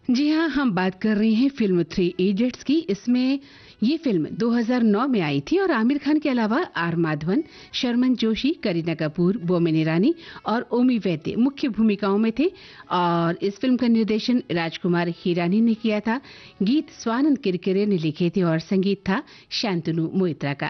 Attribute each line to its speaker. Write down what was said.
Speaker 1: जी हाँ, हम बात कर रहे हैं फिल्म थ्री इडियट्स की। इसमें ये फिल्म 2009 में आई थी और आमिर खान के अलावा आर माधवन, शर्मन जोशी, करीना कपूर, बोमिन ईरानी और ओमी वैद्य मुख्य भूमिकाओं में थे। और इस फिल्म का निर्देशन राजकुमार हिरानी ने किया था। गीत स्वानंद किरकिरे ने लिखे थे और संगीत था शांतनु मोइत्रा का।